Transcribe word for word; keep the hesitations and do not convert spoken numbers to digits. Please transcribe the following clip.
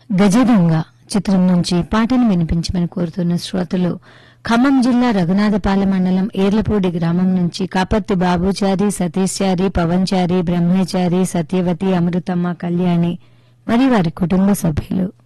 గజదొంగ చిత్రం నుంచి పాటను వినిపించమని కోరుతున్న శ్రోతలు ఖమ్మం జిల్లా రఘునాథపాలెం మండలం ఏర్లపూడి గ్రామం నుంచి కాపర్తి బాబుచారి, సతీశ్చారి, పవన్చారి, బ్రహ్మచారి, సత్యవతి, అమృతమ్మ, కళ్యాణి మరియు వారి కుటుంబ సభ్యులు.